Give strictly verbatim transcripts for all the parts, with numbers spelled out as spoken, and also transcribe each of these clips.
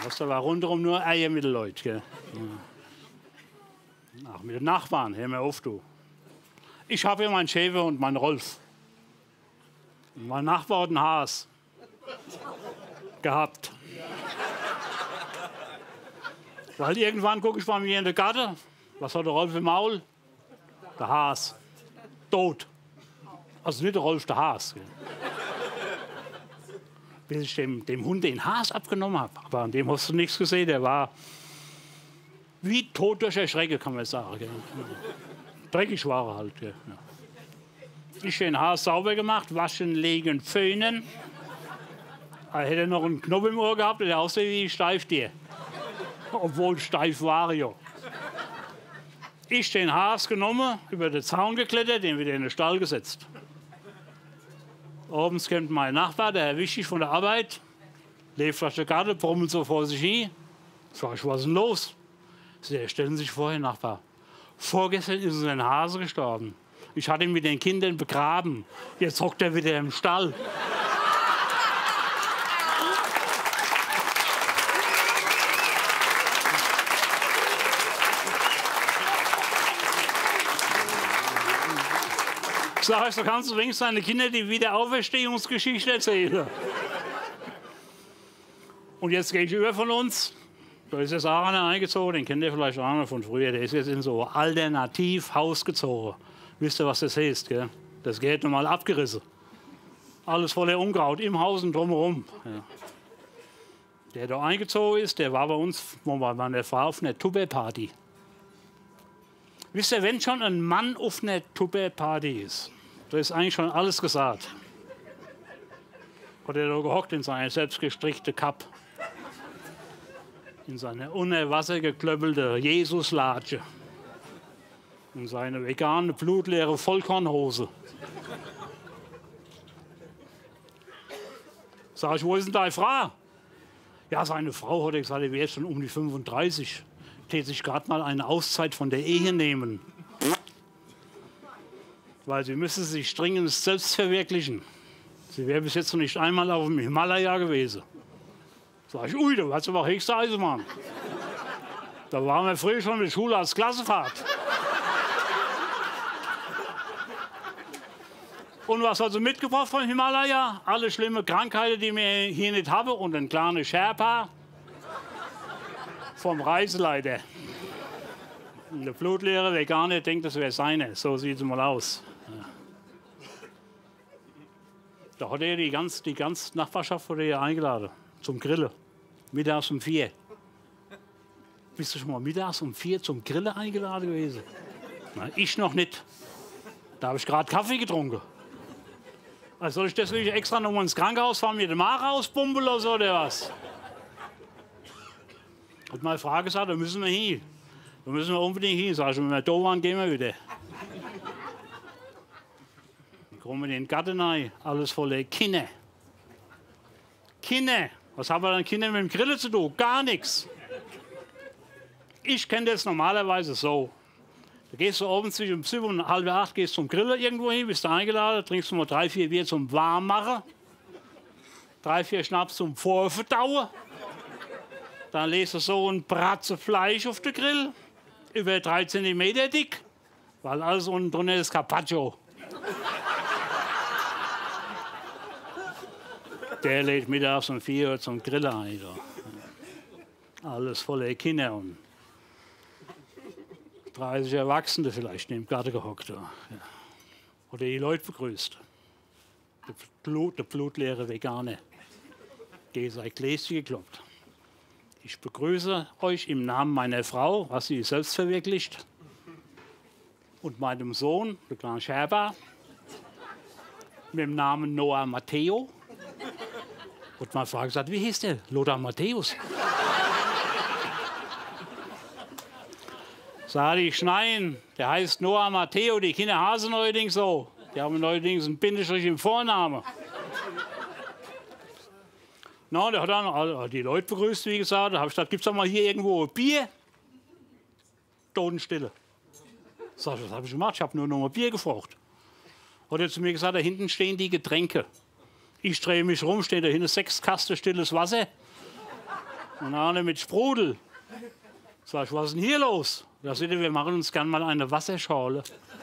Das war rundherum nur Eier mit den Leuten. Gell? Ja. Ach, mit den Nachbarn, hör mir auf, du. Ich habe hier meinen Schäfer und meinen Rolf. Und mein Nachbar hat einen Haas gehabt. Weil irgendwann gucke ich bei mir in der Garten, was hat der Rolf im Maul? Der Haas. Tot. Also nicht der Rolf, der Haas. Gell? Bis ich dem, dem Hund den Haas abgenommen habe. Aber an dem hast du nichts gesehen. Der war wie tot durch der Schrecke, kann man sagen. Gell? Dreckig war er halt. Gell? Ja. Ich den Haas sauber gemacht, waschen, legen, föhnen. Er hätte noch einen Knopf im Ohr gehabt, der aussieht wie Steiftier. Obwohl steif war ja. Ich den Haas genommen, über den Zaun geklettert, den wieder in den Stall gesetzt. Abends kommt mein Nachbar, der Herr Wichtig von der Arbeit, lebt auf der Garten, brummelt so vor sich hin. Sag ich, was ist denn los? Sie stellen sich vor, Herr Nachbar. Vorgestern ist ein Hase gestorben. Ich hatte ihn mit den Kindern begraben. Jetzt hockt er wieder im Stall. Sag ich, so kannst du wenigstens deine Kinder die Wiederauferstehungsgeschichte erzählen. Und jetzt gehe ich über von uns. Da ist jetzt auch einer eingezogen, den kennt ihr vielleicht auch noch von früher. Der ist jetzt in so Alternativhaus gezogen. Wisst ihr, was das heißt? Gell? Das Geld nochmal abgerissen. Alles voller Unkraut, im Haus und drumherum. Ja. Der da eingezogen ist, der war bei uns, wo wir waren, der war auf einer Tupperparty. Wisst ihr, wenn schon ein Mann auf einer Tupperparty ist, da ist eigentlich schon alles gesagt. Hat er da gehockt in seine selbstgestrickte Kapp, in seine unter Wasser geklöppelte Jesuslatsche, in seine vegane, blutleere Vollkornhose. Sag ich, wo ist denn deine Frau? Ja, seine Frau hat gesagt, er wäre schon um die fünfunddreißig. Tät sich gerade mal eine Auszeit von der Ehe nehmen. Weil sie müsste sich dringend selbst verwirklichen. Sie wäre bis jetzt noch nicht einmal auf dem Himalaya gewesen. Sag ich, ui, du hast aber höchste Eisenbahn. Da waren wir früher schon mit der Schule als Klassenfahrt. Und was hat sie mitgebracht vom Himalaya? Alle schlimme Krankheiten, die wir hier nicht haben, und ein kleines Sherpa vom Reiseleiter. Der Blutlehrer, der gar nicht denkt, das wäre seine. So sieht es mal aus. Ja. Da hat er die ganze die ganz Nachbarschaft wurde er eingeladen zum Grillen. Mittags um vier. Bist du schon mal mittags um vier zum Grillen eingeladen gewesen? Na, ich noch nicht. Da habe ich gerade Kaffee getrunken. Also soll ich deswegen extra noch mal ins Krankenhaus fahren, mir den Magen auspumpen oder so, oder was? Hat meine Frau gesagt, da müssen wir hin. Da müssen wir unbedingt hin. Sag ich, wenn wir da waren, gehen wir wieder. Dann kommen wir in den Garten rein, alles voller Kinder. Kinder. Was haben wir dann Kinder mit dem Grillen zu tun? Gar nichts. Ich kenne das normalerweise so. Da gehst du oben zwischen sieben und halb acht, gehst zum Grillen irgendwo hin, bist da eingeladen, trinkst du mal drei, vier Bier zum Warmmachen, drei, vier Schnaps zum Vorverdauen. Dann legst du so ein Bratze Fleisch auf den Grill, über drei Zentimeter dick, weil alles unten drunter ist Carpaccio. Der lädt mittags um vier Uhr zum Grillen ein. Alles voller Kinder und dreißig Erwachsene vielleicht in dem Garten gehockt. Ja. Oder die Leute begrüßt. Der, Blut, der blutleere Veganer. Der sei Gläschen geklopft. Ich begrüße euch im Namen meiner Frau, was sie selbst verwirklicht, und meinem Sohn, der kleine Scherber, mit dem Namen Noah Matteo. Und meine Frau hat gesagt, wie hieß der? Lothar Matthäus. Sag ich, nein, der heißt Noah Matteo, die Kinder hasen neuerdings so. Die haben neuerdings einen Bindestrich im Vornamen. No, der hat dann die Leute begrüßt, wie gesagt. Da habe ich gesagt, gibt es doch mal hier irgendwo ein Bier? Totenstille. Sag ich, was habe ich gemacht? Ich habe nur noch mal Bier gefragt. Hat er zu mir gesagt, da hinten stehen die Getränke. Ich drehe mich rum, steht da hinten sechs Kasten stilles Wasser. Und eine mit Sprudel. Sag ich, was ist denn hier los? Da seht ihr, wir machen uns gern mal eine Wasserschale.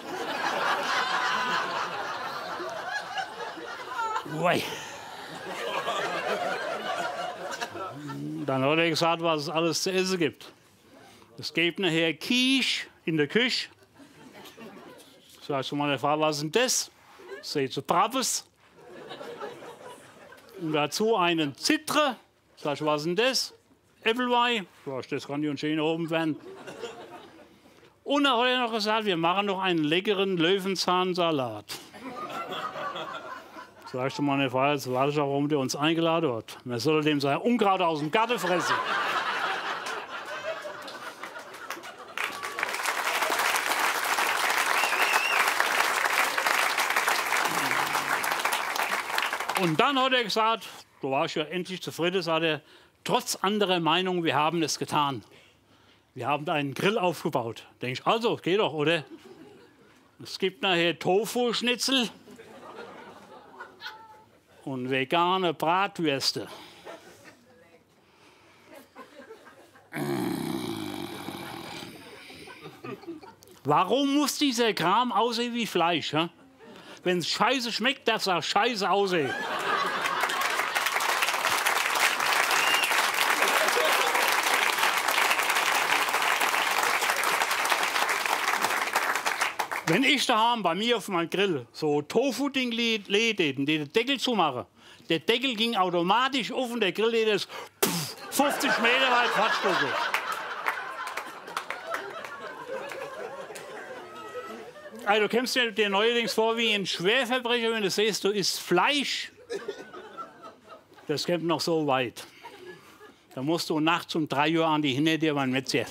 Ui. Dann hat er gesagt, was es alles zu essen gibt. Es gibt nachher Quiche in der Küche. Sag ich zu meiner Frau, was ist denn das? Seht ihr, Braves. Und dazu einen Zitre. Sag ich, was ist denn das? Äpfelwein. Sag ich, das kann ich uns schön oben werden. Und dann hat er noch gesagt, wir machen noch einen leckeren Löwenzahnsalat. Sag ich zu meiner Frau, jetzt weiß ich auch, warum der uns eingeladen hat. Man soll dem sein Unkraut aus dem Garten fressen. Und dann hat er gesagt, du warst ja endlich zufrieden, sagt er, trotz anderer Meinung, wir haben es getan. Wir haben einen Grill aufgebaut. Denke ich, also, geht doch, oder? Es gibt nachher Tofu-Schnitzel und vegane Bratwürste. Warum muss dieser Kram aussehen wie Fleisch? He? Wenn es scheiße schmeckt, darf es auch scheiße aussehen. Wenn ich daheim bei mir auf meinem Grill so Tofu-Ding lädt, den Deckel zumache, der Deckel ging automatisch auf und der Grill lädt es fünfzig Meter weit Fahrtstücke. Also, du kommst dir neuerdings vor wie ein Schwerverbrecher, wenn du siehst, du isst Fleisch. Das kommt noch so weit. Da musst du nachts um drei Uhr an die hinter dir beim Metzger.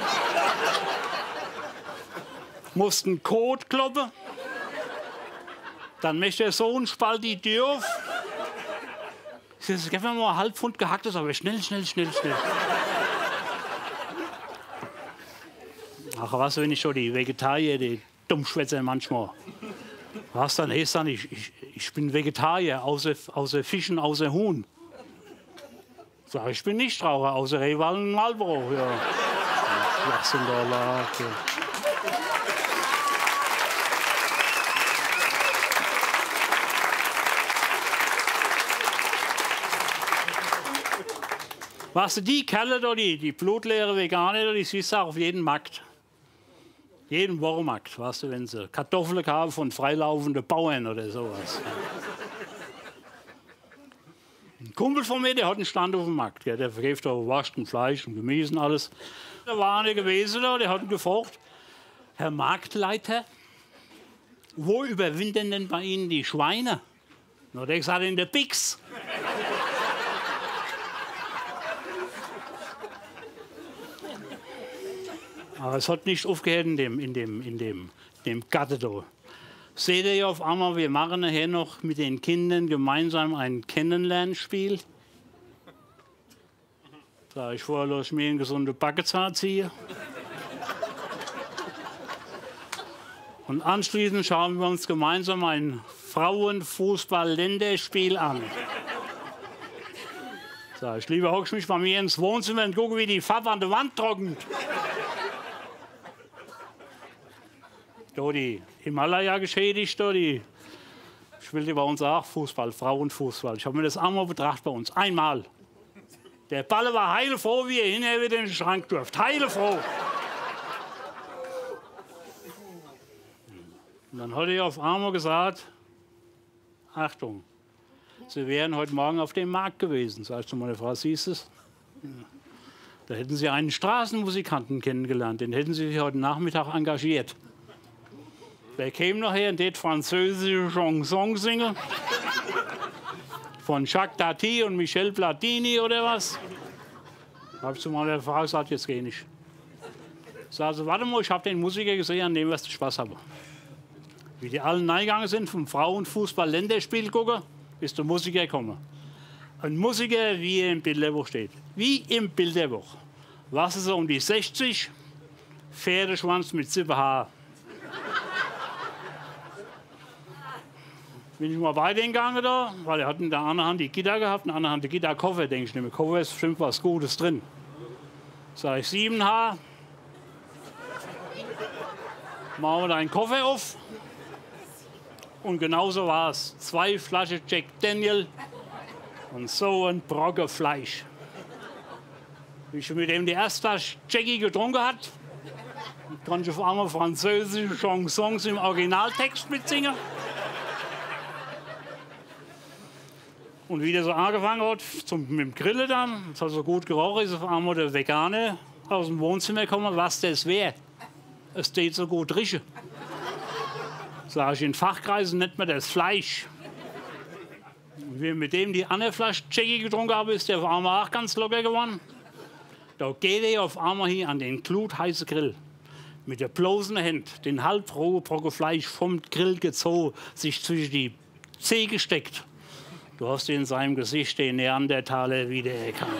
Musst einen Kot kloppen. Dann möchte der Sohn spalt die Tür auf. Ich gebe mir mal einen halb Pfund gehacktes, aber schnell, schnell, schnell, schnell. Ach, was, wenn ich schon die Vegetarier, die Dummschwätzer manchmal. Was dann heißt dann, ich, ich, ich bin Vegetarier, außer, außer Fischen, außer Huhn. Sag ich, bin nicht Raucher, außer Rehwal und Marlboro. Ja. Was in der Lage. Was die Kerle da, die, die blutleere Veganer, die siehst du auch auf jedem Markt. Jeden Wochenmarkt, weißt du, wenn sie Kartoffeln haben von freilaufenden Bauern oder sowas. Ein Kumpel von mir, der hat einen Stand auf dem Markt. Gell, der verkauft auch Wurst und Fleisch und Gemüse und alles. Da war einer gewesen, da, der hat ihn gefragt, Herr Marktleiter, wo überwintern denn bei Ihnen die Schweine? Na, der gesagt, in der Bix. Aber es hat nicht aufgehört in dem, in dem, in dem, dem Gatte da. Seht ihr ja auf einmal, wir machen nachher noch mit den Kindern gemeinsam ein Kennenlernspiel. Da ich vorher los mir eine gesunde Backenzahn ziehe. Und anschließend schauen wir uns gemeinsam ein Frauenfußball-Länderspiel an. Da ich lieber hocke ich mich bei mir ins Wohnzimmer und gucke, wie die Farbe an der Wand trocknet. Da die Himalaya geschädigt, da die spielte bei uns auch Fußball, Frauenfußball. Ich habe mir das einmal betrachtet bei uns, einmal. Der Ball war heilfroh, wie er hinterher wieder in den Schrank durfte. Heilfroh. Und dann hat er auf einmal gesagt, Achtung, Sie wären heute Morgen auf dem Markt gewesen. Sag ich zu meiner Frau, siehst du es? Da hätten Sie einen Straßenmusikanten kennengelernt, den hätten Sie sich heute Nachmittag engagiert. Der käme nachher und der französische Chanson singen. Von Jacques Tati und Michel Platini oder was. Da habe ich zu meiner Frau gesagt, jetzt geh nicht. Ich sage, warte mal, ich habe den Musiker gesehen, an dem wir Spaß haben. Wie die alle reingegangen sind, vom Frauenfußball-Länderspiel gucken, ist der Musiker gekommen. Ein Musiker, wie er im Bilderbuch steht. Wie im Bilderbuch. Was ist so um die sechzig? Pferdeschwanz mit sieben Haar. Bin ich mal bei denen gegangen da, weil er hat in der einen Hand die Gitter gehabt, in der anderen Hand die Gitterkoffer. Denke ich, nehme Koffer ist bestimmt was Gutes drin. Sag ich, sieben H. Machen wir da einen Koffer auf. Und genauso war es. Zwei Flaschen Jack Daniel und so ein Brocken Fleisch. Wie ich mit dem die erste Flasche Jackie getrunken hat, kann ich auf einmal französische Chansons im Originaltext mitsingen. Und wie der so angefangen hat, zum, mit dem Grillen dann, das hat so gut gerochen, ist auf einmal der Veganer aus dem Wohnzimmer gekommen, was das wäre. Es steht so gut riechen. Sag ich, in Fachkreisen nennt man das Fleisch. Und wie mit dem die andere Flasche Jackie getrunken habe, ist der auf einmal auch ganz locker geworden. Da geht er auf einmal hier an den glutheißen Grill. Mit der bloßen Hand den halbrohen Brocken Fleisch vom Grill gezogen, sich zwischen die Zeh gesteckt. Du hast in seinem Gesicht den Neandertaler wiedererkannt.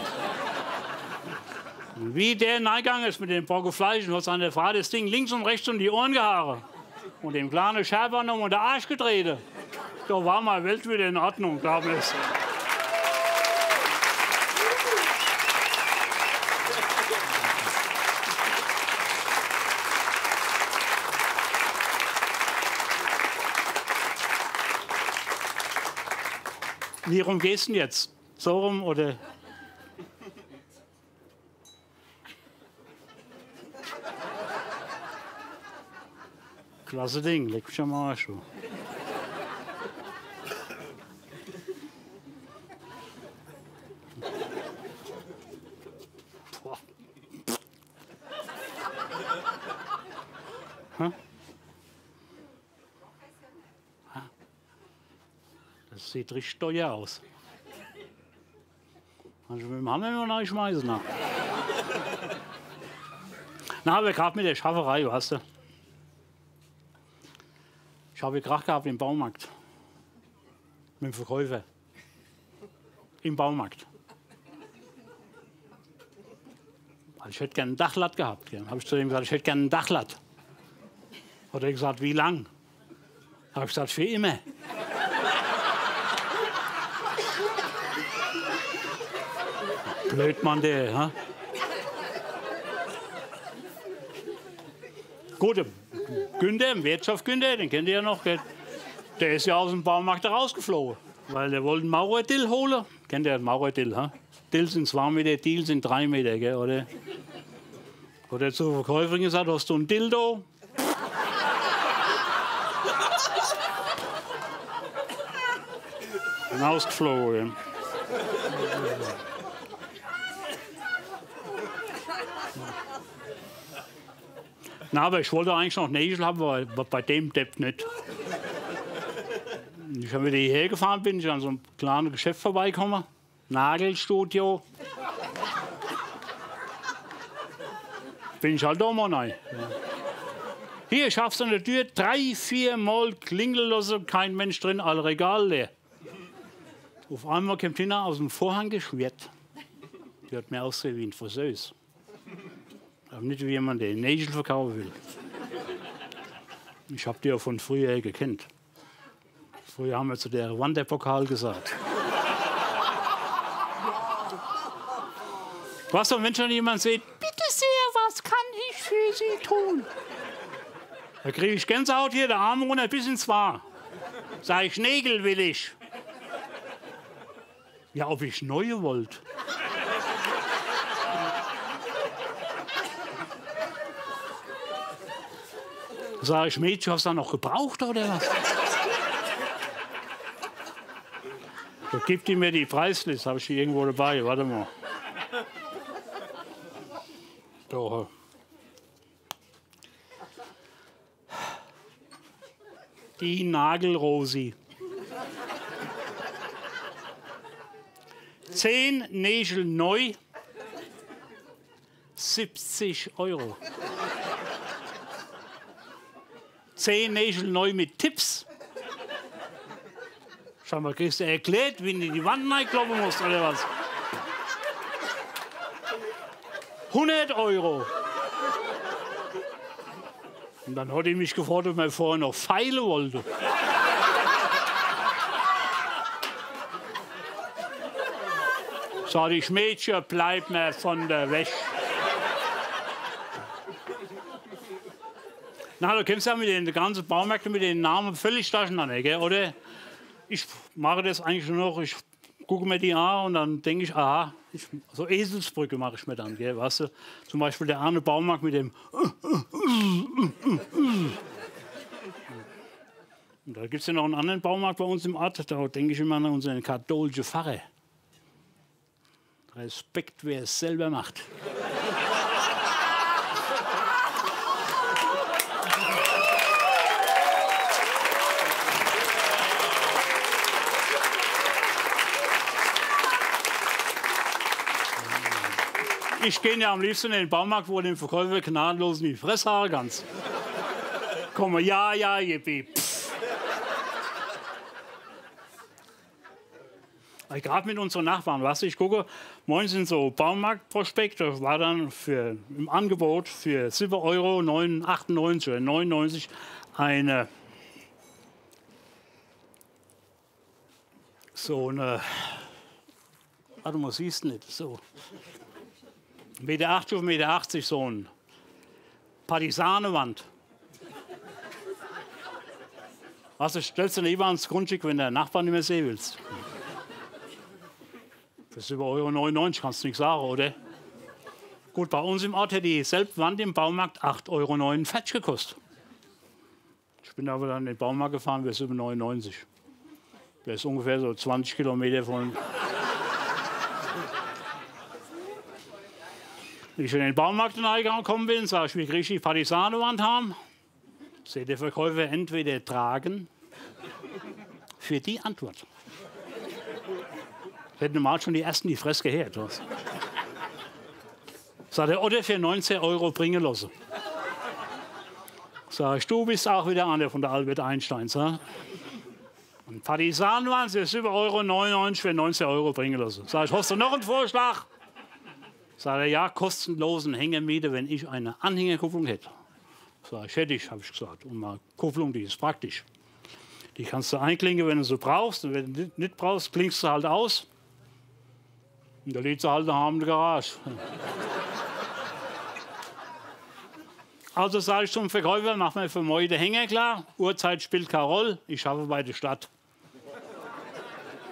Und wie der neigegangen ist mit dem Brocken Fleisch und hat seine Frau das Ding links und rechts um die Ohren gehauen und dem kleinen Scherber noch unter den Arsch gedreht. Da war meine Welt wieder in Ordnung, glaube ich. Wie rum gehst du denn jetzt? So rum oder? Klasse Ding, leck mich am Arsch. Hm? Das sieht richtig teuer aus. Kannst du mit dem Hammer noch reinschmeißen? Na, Na aber gerade mit der Schafferei, weißt du. Ich habe Krach gehabt im Baumarkt. Mit dem Verkäufer. Im Baumarkt. Ich hätte gerne ein Dachlatt gehabt. Dann habe ich zu ihm gesagt, ich hätte gerne ein Dachlatt. Hat er gesagt, wie lang? Habe ich gesagt, für immer. Blöd Mann, der. Ha? Gut, Günther, im Wirtschaft Günther, den kennt ihr ja noch. Der ist ja aus dem Baumarkt rausgeflogen, weil der wollte einen Maurerdill holen. Kennt ihr den Maurerdill? Ha? Dill sind zwei Meter, Dill sind drei Meter, gell, oder? Hat er zur Verkäuferin gesagt, hast du ein Dildo? Und ausgeflogen. Na, aber ich wollte eigentlich noch Nägel haben, aber bei dem Depp nicht. Ich habe wieder hierher gefahren, bin ich an so einem kleinen Geschäft vorbeigekommen. Nagelstudio. Bin ich halt da mal rein. Hier, ich hab's an der Tür drei, vier Mal klingeln lassen, kein Mensch drin, alle Regal leer. Auf einmal kommt Tina aus dem Vorhang geschwirrt. Die hat mir ausgesehen wie ein Friseuse. Aber nicht wie jemand, der Nägel verkaufen will. Ich habe die ja von früher gekannt. Früher haben wir zu der Wanderpokal gesagt. Was, wenn schon jemand sagt, bitte sehr, was kann ich für Sie tun? Da kriege ich Gänsehaut hier, der Arm runter bis ins Haar. Sag ich, Nägel will ich. Ja, ob ich neue wollte. Sag ich, Mädchen, hast du da noch gebraucht oder was? Da gibt die mir die Preisliste, habe ich die irgendwo dabei, warte mal. Doch. Die Nagelrosi. Zehn Nägel neu, siebzig Euro. Zehn Nägel neu mit Tipps. Schau mal, kriegst du erklärt, wie du in die Wand reinkloppen musst oder was? hundert Euro. Und dann hat er mich gefragt, ob er vorher noch Pfeile wollte. Sag ich, Mädchen, bleib mir von der Wäsche. Na, du kennst ja mit den ganzen Baumärkten mit den Namen völlig durcheinander, gell, oder? Ich mache das eigentlich nur noch, ich gucke mir die an und dann denke ich, aha, ich, so Eselsbrücke mache ich mir dann, gell, weißt du? Zum Beispiel der Arne Baumarkt mit dem und da gibt es ja noch einen anderen Baumarkt bei uns im Ort, da denke ich immer an unseren katholischen Pfarrer. Respekt, wer es selber macht. Ich gehe ja am liebsten in den Baumarkt, wo den Verkäufer gnadenlos in die Fresse haue ganz. Komme, ja, ja, yippie. Gerade mit unseren Nachbarn, weißt du, ich gucke, morgen sind so Baumarktprospekte, war dann für, im Angebot für sieben Euro achtundneunzig oder neunundneunzig eine, so eine, warte mal, siehst du nicht, so, eins Meter achtzig auf eins Meter achtzig, so eine Partisanenwand. Was du stellst du lieber ans Grundstück, wenn der Nachbar nicht mehr sehen willst. Für sieben Euro neunundneunzig kannst du nichts sagen, oder? Gut, bei uns im Ort hätte die Selbstwand im Baumarkt acht Euro neunundvierzig gekostet. Ich bin aber dann in den Baumarkt gefahren für sieben Euro neunundneunzig. Der ist ungefähr so zwanzig Kilometer von. Wenn ich in den Baumarkt gekommen bin, sage ich, wie kriege ich die Partisanenwand haben? Seht der Verkäufer entweder tragen für die Antwort. Hätten normal schon die ersten die Fresse gehört. Sagt er, oder für neunzehn Euro bringen lassen. Sag ich, du bist auch wieder einer von der Albert Einstein. Sag. Und Partisanen waren sie sieben Euro neunundneunzig für neunzehn Euro bringen lassen. Sag ich, hast du noch einen Vorschlag? Sagt er, ja, kostenlosen Hängermiete, wenn ich eine Anhängerkupplung hätte. Sag ich, hätte ich, habe ich gesagt. Und mal Kupplung, die ist praktisch. Die kannst du einklinken, wenn du sie brauchst. Und wenn du nicht brauchst, klingst du halt aus. Und da liegt sie halt daheim in der Garage. Also sage ich zum Verkäufer, mach mir für morgen den Hänger klar. Uhrzeit spielt keine Rolle, ich arbeite bei der Stadt.